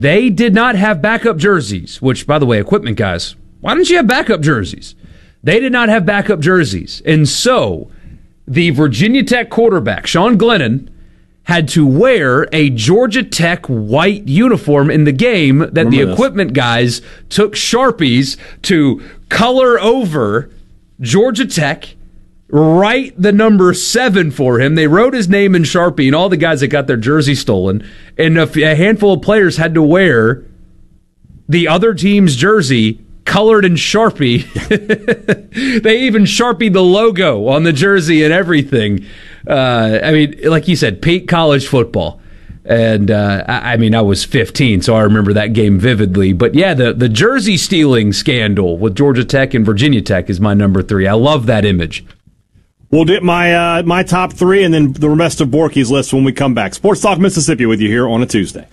They did not have backup jerseys, which, by the way, equipment guys, why don't you have backup jerseys? They did not have backup jerseys. And so the Virginia Tech quarterback, Sean Glennon, had to wear a Georgia Tech white uniform in the game that the equipment guys took Sharpies to color over Georgia Tech, write the number 7 for him. They wrote his name in Sharpie, and all the guys that got their jersey stolen, and a handful of players had to wear the other team's jersey colored in Sharpie. They even Sharpied the logo on the jersey and everything. I mean, like you said, peak college football. And, I was 15, so I remember that game vividly. But, yeah, the jersey stealing scandal with Georgia Tech and Virginia Tech is my number 3. I love that image. We'll get my top 3 and then the rest of Borky's list when we come back. Sports Talk Mississippi with you here on a Tuesday.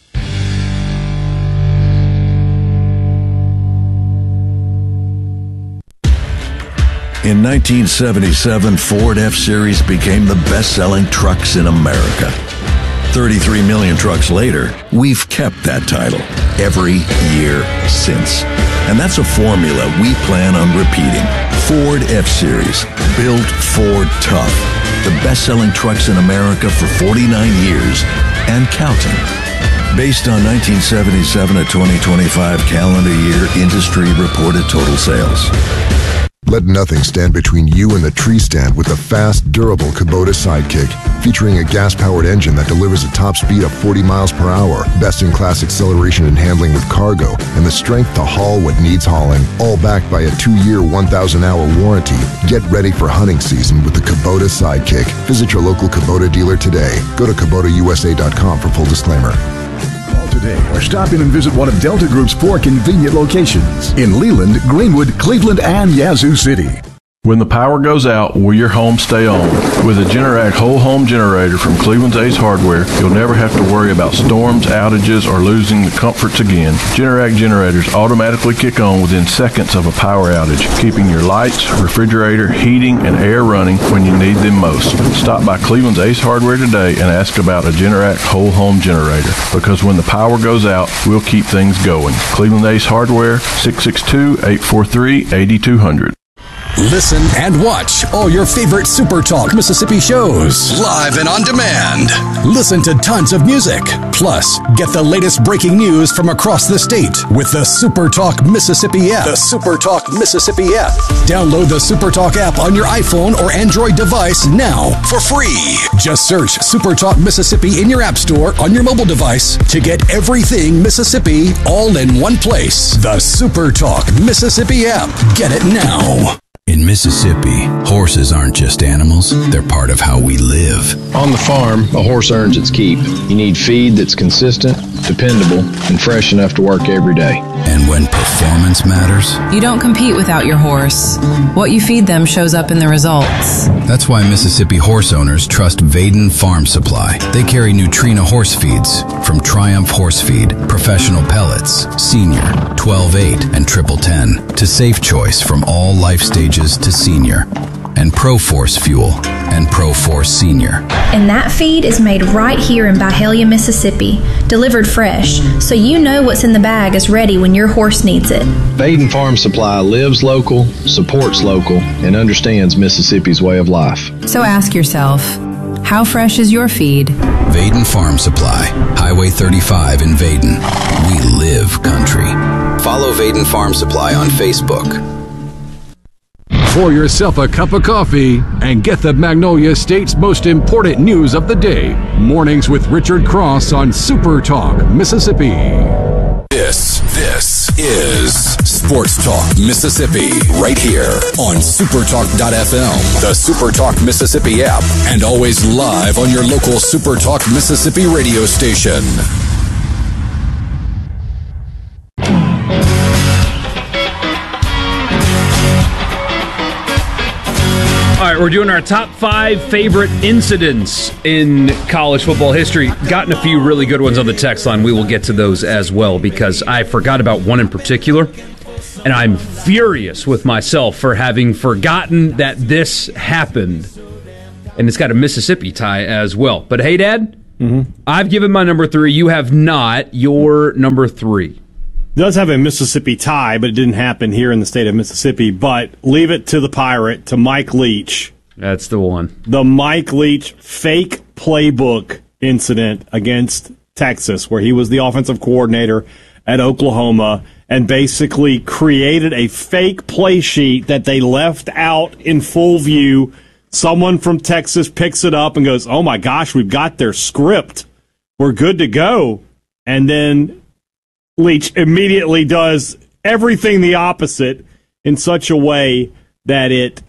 In 1977, Ford F-Series became the best-selling trucks in America. 33 million trucks later, we've kept that title every year since. And that's a formula we plan on repeating. Ford F-Series, built Ford tough. The best-selling trucks in America for 49 years and counting. Based on 1977 to 2025 calendar year industry reported total sales. Let nothing stand between you and the tree stand with the fast, durable Kubota Sidekick. Featuring a gas-powered engine that delivers a top speed of 40 miles per hour, best-in-class acceleration and handling with cargo, and the strength to haul what needs hauling. All backed by a 2-year, 1,000-hour warranty. Get ready for hunting season with the Kubota Sidekick. Visit your local Kubota dealer today. Go to KubotaUSA.com for full disclaimer. Today, or stop in and visit one of Delta Group's 4 convenient locations in Leland, Greenwood, Cleveland, and Yazoo City. When the power goes out, will your home stay on? With a Generac whole home generator from Cleveland's Ace Hardware, you'll never have to worry about storms, outages, or losing the comforts again. Generac generators automatically kick on within seconds of a power outage, keeping your lights, refrigerator, heating, and air running when you need them most. Stop by Cleveland's Ace Hardware today and ask about a Generac whole home generator, because when the power goes out, we'll keep things going. Cleveland Ace Hardware, 662-843-8200. Listen and watch all your favorite Super Talk Mississippi shows live and on demand. Listen to tons of music. Plus, get the latest breaking news from across the state with the Super Talk Mississippi app. The Super Talk Mississippi app. Download the Super Talk app on your iPhone or Android device now for free. Just search Super Talk Mississippi in your app store on your mobile device to get everything Mississippi all in one place. The Super Talk Mississippi app. Get it now. In Mississippi, horses aren't just animals, they're part of how we live. On the farm, a horse earns its keep. You need feed that's consistent, dependable, and fresh enough to work every day. And when performance matters, you don't compete without your horse. What you feed them shows up in the results. That's why Mississippi horse owners trust Vaden Farm Supply. They carry Nutrina horse feeds from Triumph Horse Feed, Professional Pellets, Senior, 12-8, and Triple 10 to Safe Choice from all life stages to senior, and ProForce Fuel and ProForce Senior. And that feed is made right here in Byhalia, Mississippi, delivered fresh, so you know what's in the bag is ready when your horse needs it. Vaden Farm Supply lives local, supports local, and understands Mississippi's way of life. So ask yourself, how fresh is your feed? Vaden Farm Supply, Highway 35 in Vaden. We live country. Follow Vaden Farm Supply on Facebook. Pour yourself a cup of coffee and get the Magnolia State's most important news of the day. Mornings with Richard Cross on Super Talk Mississippi. This is Sports Talk Mississippi, right here on supertalk.fm, the Super Talk Mississippi app, and always live on your local Super Talk Mississippi radio station. All right, we're doing our top 5 favorite incidents in college football history. Gotten a few really good ones on the text line. We will get to those as well because I forgot about one in particular, and I'm furious with myself for having forgotten that this happened. And it's got a Mississippi tie as well. But hey, Dad, I've given my number 3. You have not. Your number 3. Does have a Mississippi tie, but it didn't happen here in the state of Mississippi. But leave it to the Pirate, to Mike Leach. That's the one. The Mike Leach fake playbook incident against Texas, where he was the offensive coordinator at Oklahoma and basically created a fake play sheet that they left out in full view. Someone from Texas picks it up and goes, oh my gosh, we've got their script. We're good to go. And then Leach immediately does everything the opposite in such a way that it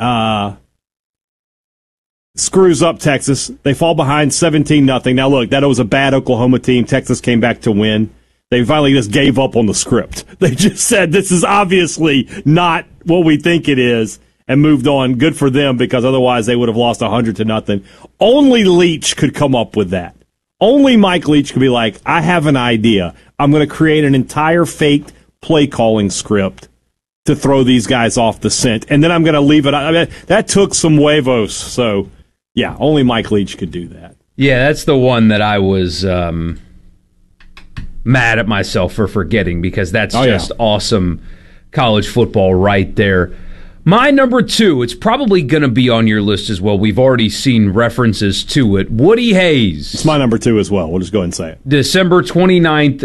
screws up Texas. They fall behind 17-0. Now, look, that was a bad Oklahoma team. Texas came back to win. They finally just gave up on the script. They just said, this is obviously not what we think it is, and moved on. Good for them, because otherwise they would have lost 100-0. Only Leach could come up with that. Only Mike Leach could be like, I have an idea. I'm going to create an entire faked play calling script to throw these guys off the scent, and then I'm going to leave it. I mean, that took some huevos. So, yeah, only Mike Leach could do that. Yeah, that's the one that I was mad at myself for forgetting, because that's awesome college football right there. My number 2, it's probably going to be on your list as well. We've already seen references to it. Woody Hayes. It's my number 2 as well. We'll just go ahead and say it. December 29th,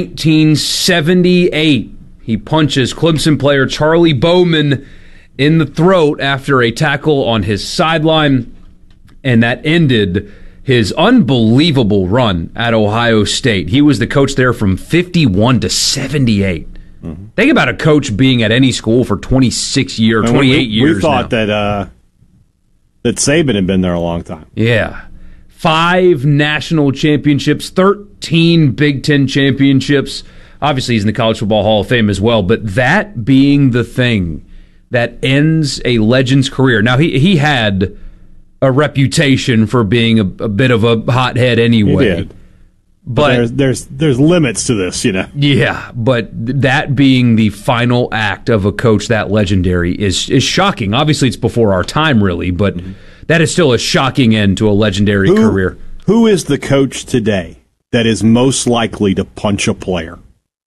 1978. He punches Clemson player Charlie Bowman in the throat after a tackle on his sideline, and that ended his unbelievable run at Ohio State. He was the coach there from 51 to 78. Mm-hmm. Think about a coach being at any school for 28 years. We thought that Saban had been there a long time. Yeah. 5 national championships, 13 Big Ten championships. Obviously, he's in the College Football Hall of Fame as well, but that being the thing that ends a legend's career. Now, he had a reputation for being a bit of a hothead anyway. He did. But there's limits to this, you know. Yeah, but that being the final act of a coach that legendary is shocking. Obviously, it's before our time, really, but that is still a shocking end to a legendary career. Who is the coach today that is most likely to punch a player?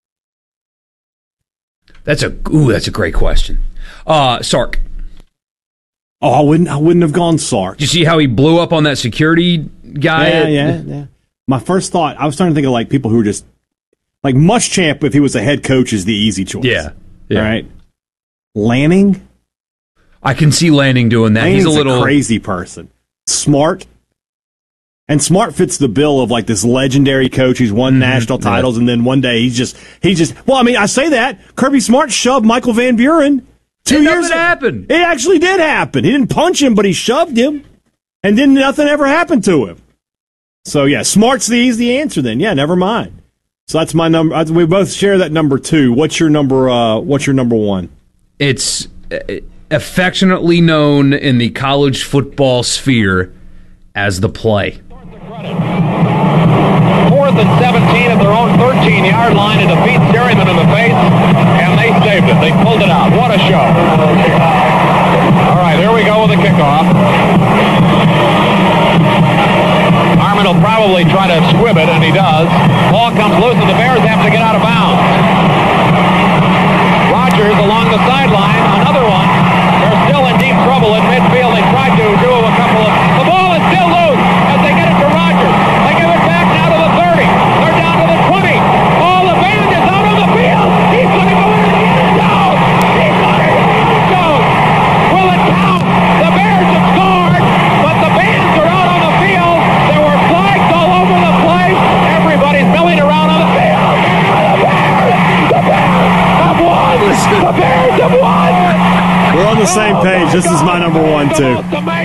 That's a great question. Sark. Oh, I wouldn't have gone Sark. Did you see how he blew up on that security guy? Yeah. My first thought, I was starting to think of like people who were just like Muschamp. If he was a head coach, is the easy choice. Yeah. All right. Lanning. I can see Lanning doing that. Lanning's He's a little crazy person. Smart. And Smart fits the bill of like this legendary coach who's won national titles, and then one day he's just. Well, I mean, I say that Kirby Smart shoved Michael Van Buren 2 years. It happened. It actually did happen. He didn't punch him, but he shoved him, and then nothing ever happened to him. So yeah, Smart's the easy answer. Then yeah, never mind. So that's my number. We both share that number 2. What's your number? What's your number 1? It's affectionately known in the college football sphere as the play. 4th and 17 at their own 13-yard line to defeat Dairyman in the face, and they saved it. They pulled it out. What a show. All right, here we go with the kickoff. Harmon will probably try to squib it, and he does. Ball comes loose, and the Bears have to get out of bounds. Rogers along the sideline, another one. They're still in deep trouble in midfield. They tried to do a couple of... The ball is still loose as they get it to Rogers. They give it back now to the 30. They're down to the 20. Oh, the band is out on the field. He's going to go into the end zone. He's going to the end zone. Will it count? The Bears have scored, but the bands are out on the field. There were flags all over the place. Everybody's milling around on the field. The Bears have won. The Bears have won. We're on the same page. This is my number 1 too.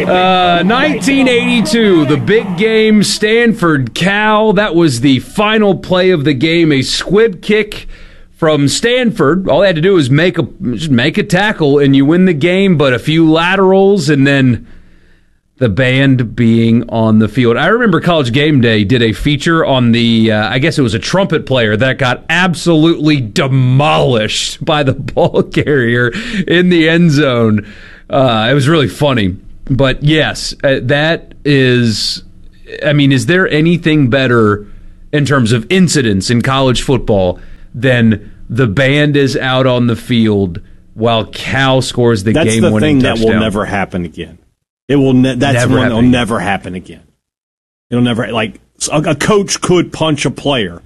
1982, the big game, Stanford Cal. That was the final play of the game. A squib kick from Stanford. All they had to do was make a tackle, and you win the game. But a few laterals, and then the band being on the field. I remember College Game Day did a feature on the, I guess it was a trumpet player that got absolutely demolished by the ball carrier in the end zone. It was really funny. But yes, that is I mean, is there anything better in terms of incidents in college football than the band is out on the field while Cal scores the game-winning touchdown? That's the thing that will never happen again. It will. That'll never happen again. It'll never, like, a coach could punch a player.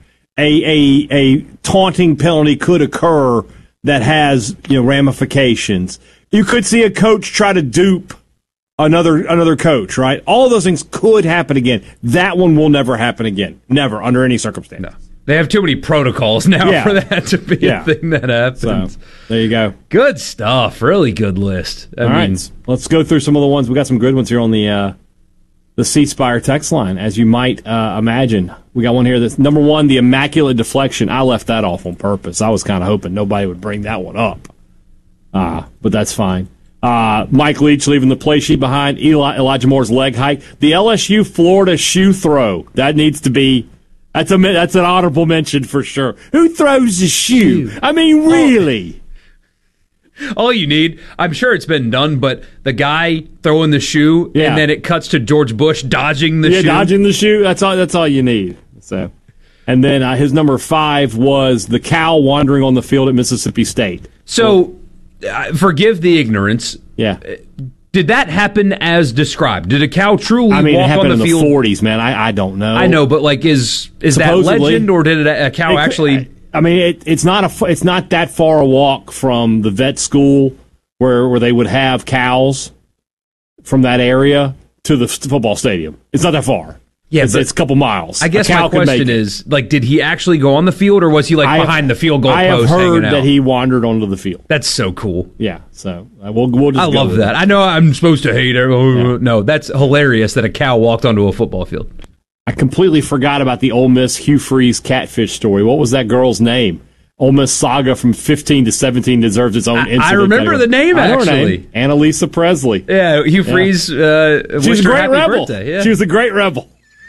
A taunting penalty could occur that has, ramifications. You could see a coach try to dupe another coach, right? All of those things could happen again. That one will never happen again. Never, under any circumstance. No. They have too many protocols now for that to be a thing that happens. So, there you go. Good stuff. Really good list. All right. Let's go through some of the ones. We got some good ones here on the C Spire text line, as you might imagine. We got one here that's number one, the immaculate deflection. I left that off on purpose. I was kind of hoping nobody would bring that one up. But that's fine. Mike Leach leaving the play sheet behind. Elijah Moore's leg hike. The LSU Florida shoe throw. That needs to be. That's an honorable mention for sure. Who throws a shoe? I mean, really? All you need, I'm sure it's been done, but the guy throwing the shoe, and then it cuts to George Bush dodging the shoe. Yeah, dodging the shoe. That's all you need. So, and then his number 5 was the cow wandering on the field at Mississippi State. So, forgive the ignorance. Yeah. Did that happen as described? Did a cow truly walk on the field? It happened in the 40s, man. I don't know. I know, but like, is that legend, or did a cow actually? I mean, it's not that far a walk from the vet school where they would have cows from that area to the football stadium. It's not that far. Yeah, it's a couple miles. I guess my question is, like, did he actually go on the field, or was he behind the field goal post? I have heard that he wandered onto the field. That's so cool. Yeah, so we'll just. I love that. I know I'm supposed to hate it. No, that's hilarious that a cow walked onto a football field. I completely forgot about the Ole Miss Hugh Freeze catfish story. What was that girl's name? Ole Miss saga from 15 to 17 deserves its own incident. I remember the name, actually. Annalisa Presley. Yeah, Hugh Freeze. She was a great rebel. Birthday, yeah. She was a great rebel.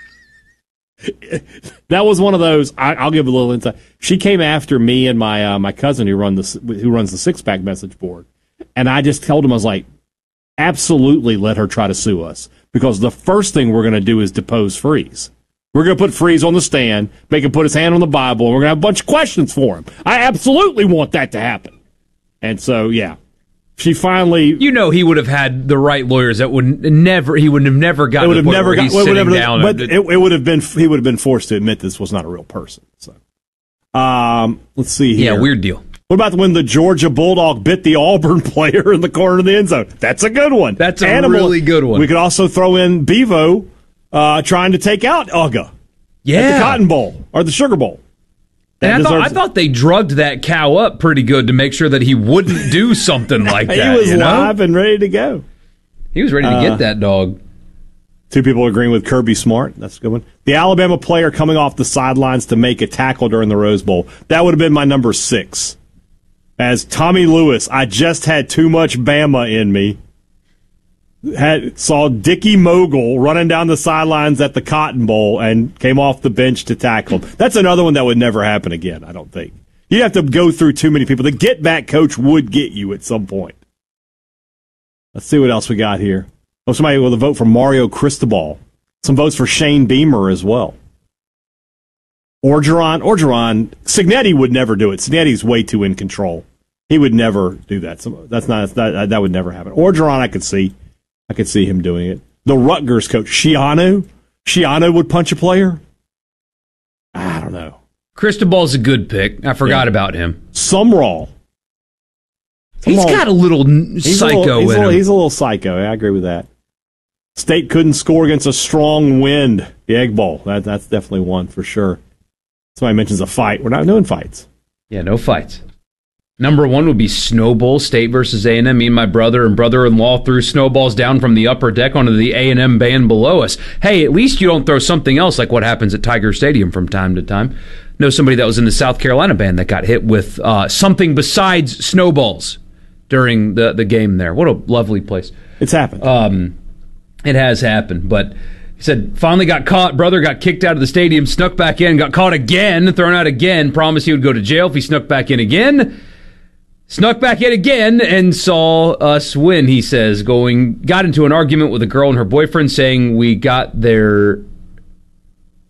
That was one of those. I'll give a little insight. She came after me and my cousin who runs the Six Pack message board, and I just told him, I was like, absolutely let her try to sue us, because the first thing we're going to do is depose Freeze. We're going to put Freeze on the stand, make him put his hand on the Bible, and we're going to have a bunch of questions for him. I absolutely want that to happen. And so, yeah. She finally, he would have had the right lawyers that he would have never gotten. It would have never got. But it would have been. He would have been forced to admit this was not a real person. So, let's see here. Yeah, weird deal. What about when the Georgia Bulldog bit the Auburn player in the corner of the end zone? That's a good one. That's a really good one. We could also throw in Bevo trying to take out Uga. Yeah, at the Cotton Bowl or the Sugar Bowl. And I thought they drugged that cow up pretty good to make sure that he wouldn't do something like that. He was live and ready to go. He was ready to get that dog. 2 people agreeing with Kirby Smart. That's a good one. The Alabama player coming off the sidelines to make a tackle during the Rose Bowl. That would have been my number 6. As Tommy Lewis, I just had too much Bama in me. Saw Dickie Mogul running down the sidelines at the Cotton Bowl and came off the bench to tackle him. That's another one that would never happen again, I don't think. You'd have to go through too many people. The get-back coach would get you at some point. Let's see what else we got here. Oh, somebody with a vote for Mario Cristobal. Some votes for Shane Beamer as well. Orgeron. Signetti would never do it. Signetti's way too in control. He would never do that. So that would never happen. Orgeron, I could see him doing it. The Rutgers coach, Shiano would punch a player? I don't know. Cristobal's a good pick. I forgot about him. Sumrall. He's got a little psycho in him. He's a little psycho. I agree with that. State couldn't score against a strong wind. The Egg Bowl. That's definitely one for sure. Somebody mentions a fight. We're not doing fights. Yeah, no fights. Number 1 would be Snowball, State versus A&M. Me and my brother and brother-in-law threw snowballs down from the upper deck onto the A&M band below us. Hey, at least you don't throw something else like what happens at Tiger Stadium from time to time. Know somebody that was in the South Carolina band that got hit with something besides snowballs during the game there. What a lovely place. It's happened. It has happened, but he said finally got caught. Brother got kicked out of the stadium, snuck back in, got caught again, thrown out again, promised he would go to jail if he snuck back in again. Snuck back in again and saw us win, he says. Got into an argument with a girl and her boyfriend saying we got there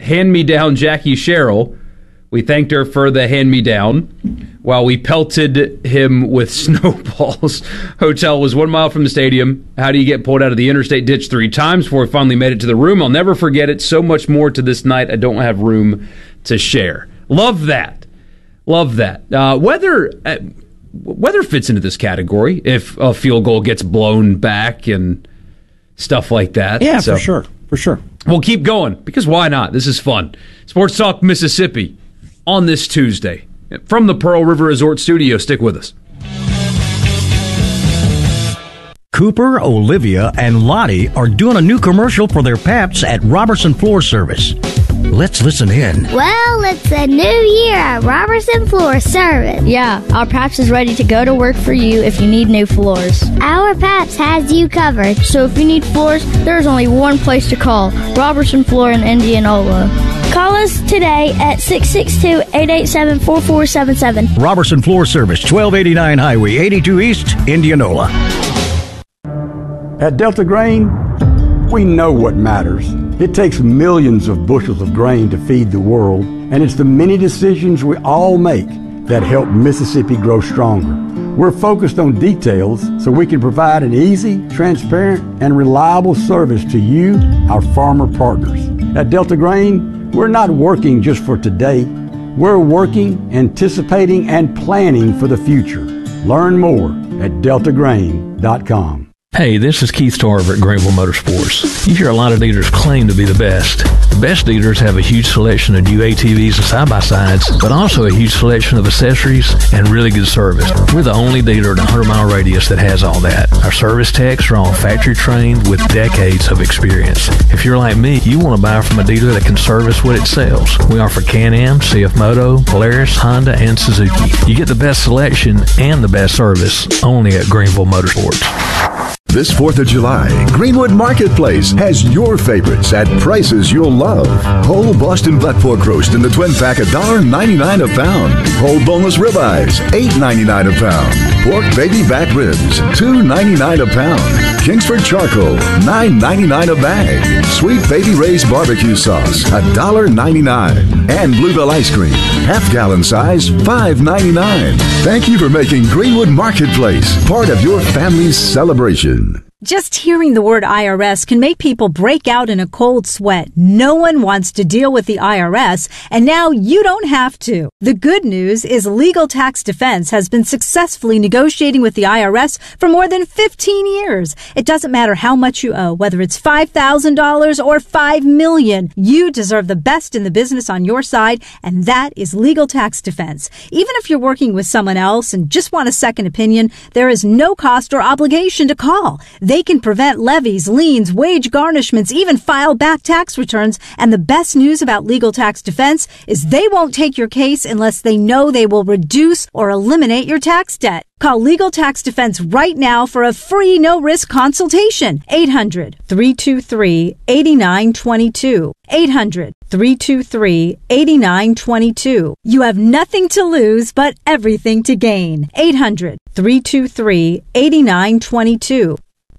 hand-me-down Jackie Sherrill. We thanked her for the hand-me-down while we pelted him with snowballs. Hotel was 1 mile from the stadium. How do you get pulled out of the interstate ditch 3 times before we finally made it to the room? I'll never forget it. So much more to this night I don't have room to share. Love that. Love that. Weather fits into this category if a field goal gets blown back and stuff like that. Yeah, so, for sure. We'll keep going because why not? This is fun. Sports Talk Mississippi on this Tuesday from the Pearl River Resort Studio. Stick with us. Cooper, Olivia, and Lottie are doing a new commercial for their paps at Robertson Floor Service. Let's listen in. Well, it's a new year at Robertson Floor Service. Yeah, our Paps is ready to go to work for you if you need new floors. Our Paps has you covered. So if you need floors, there's only one place to call, Robertson Floor in Indianola. Call us today at 662-887-4477. Robertson Floor Service, 1289 Highway 82 East, Indianola. At Delta Grain, we know what matters. It takes millions of bushels of grain to feed the world, and it's the many decisions we all make that help Mississippi grow stronger. We're focused on details so we can provide an easy, transparent, and reliable service to you, our farmer partners. At Delta Grain, we're not working just for today. We're working, anticipating, and planning for the future. Learn more at deltagrain.com. Hey, this is Keith Tarver at Greenville Motorsports. You hear a lot of dealers claim to be the best. The best dealers have a huge selection of new ATVs and side-by-sides, but also a huge selection of accessories and really good service. We're the only dealer in a 100-mile radius that has all that. Our service techs are all factory trained with decades of experience. If you're like me, you want to buy from a dealer that can service what it sells. We offer Can-Am, CF Moto, Polaris, Honda, and Suzuki. You get the best selection and the best service only at Greenville Motorsports. This 4th of July, Greenwood Marketplace has your favorites at prices you'll love. Whole Boston butt pork roast in the twin pack, $1.99 a pound. Whole boneless ribeyes, $8.99 a pound. Pork baby back ribs, $2.99 a pound. Kingsford charcoal, $9.99 a bag. Sweet baby Ray's barbecue sauce, $1.99. And Bluebell ice cream, half-gallon size, $5.99. Thank you for making Greenwood Marketplace part of your family's celebration. Just hearing the word IRS can make people break out in a cold sweat. No one wants to deal with the IRS, and now you don't have to. The good news is Legal Tax Defense has been successfully negotiating with the IRS for more than 15 years. It doesn't matter how much you owe, whether it's $5,000 or $5 million. You deserve the best in the business on your side, and that is Legal Tax Defense. Even if you're working with someone else and just want a second opinion, there is no cost or obligation to call. They can prevent levies, liens, wage garnishments, even file back tax returns. And the best news about Legal Tax Defense is they won't take your case unless they know they will reduce or eliminate your tax debt. Call Legal Tax Defense right now for a free no-risk consultation. 800-323-8922. 800-323-8922. You have nothing to lose but everything to gain. 800-323-8922.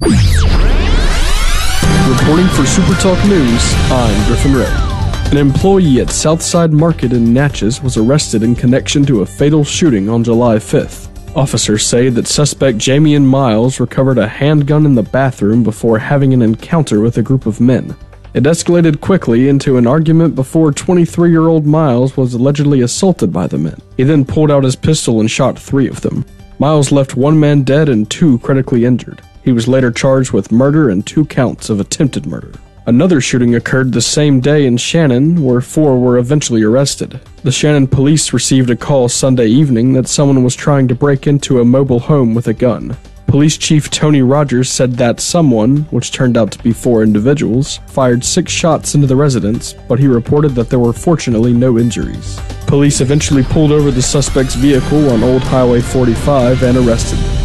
Reporting for Super Talk News, I'm Griffin Ray. An employee at Southside Market in Natchez was arrested in connection to a fatal shooting on July 5th. Officers say that suspect Jamian Miles recovered a handgun in the bathroom before having an encounter with a group of men. It escalated quickly into an argument before 23-year-old Miles was allegedly assaulted by the men. He then pulled out his pistol and shot 3 of them. Miles left 1 man dead and 2 critically injured. He was later charged with murder and 2 counts of attempted murder. Another shooting occurred the same day in Shannon, where 4 were eventually arrested. The Shannon police received a call Sunday evening that someone was trying to break into a mobile home with a gun. Police Chief Tony Rogers said that someone, which turned out to be 4 individuals, fired 6 shots into the residence, but he reported that there were fortunately no injuries. Police eventually pulled over the suspect's vehicle on Old Highway 45 and arrested him.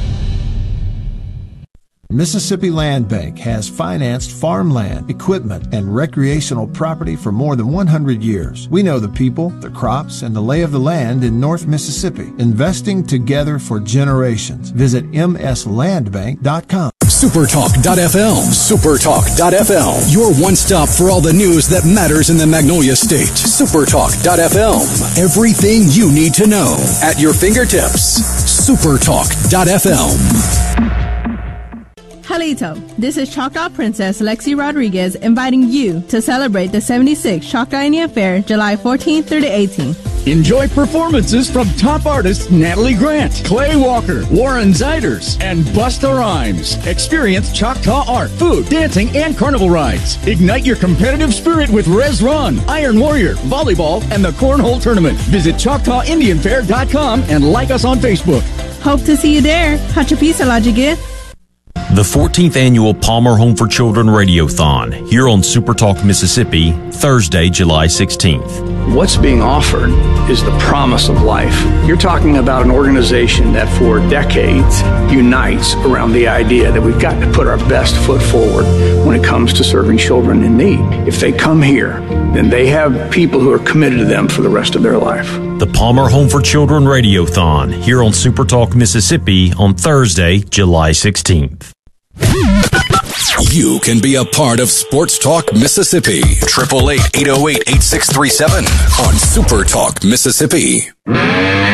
Mississippi Land Bank has financed farmland, equipment, and recreational property for more than 100 years. We know the people, the crops, and the lay of the land in North Mississippi, investing together for generations. Visit mslandbank.com. Supertalk.fm. Supertalk.fm. Your one stop for all the news that matters in the Magnolia State. Supertalk.fm. Everything you need to know at your fingertips. Supertalk.fm. Halito, this is Choctaw Princess Lexi Rodriguez inviting you to celebrate the 76th Choctaw Indian Fair July 14th through the 18th. Enjoy performances from top artists Natalie Grant, Clay Walker, Warren Ziders, and Busta Rhymes. Experience Choctaw art, food, dancing, and carnival rides. Ignite your competitive spirit with Res Run, Iron Warrior, volleyball, and the Cornhole Tournament. Visit ChoctawIndianFair.com and like us on Facebook. Hope to see you there. Hachapisa Lajigit. The 14th Annual Palmer Home for Children Radiothon, here on Supertalk Mississippi, Thursday, July 16th. What's being offered is the promise of life. You're talking about an organization that for decades unites around the idea that we've got to put our best foot forward when it comes to serving children in need. If they come here, then they have people who are committed to them for the rest of their life. The Palmer Home for Children Radiothon, here on Supertalk Mississippi on Thursday, July 16th. You can be a part of Sports Talk Mississippi. 888-808-8637 on Super Talk Mississippi.